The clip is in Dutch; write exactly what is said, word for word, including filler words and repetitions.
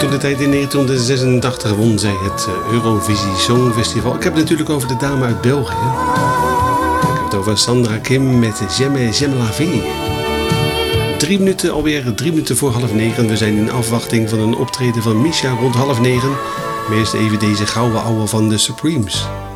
Toen de tijd in negentienhonderdzesentachtig won zij het Eurovisie Songfestival. Ik heb het natuurlijk over de dame uit België. Ik heb het over Sandra Kim met J'aime, j'aime la vie. Drie minuten, alweer drie minuten voor half negen. We zijn in afwachting van een optreden van Misha rond half negen. Maar eerst even deze gouden ouwe van de Supremes.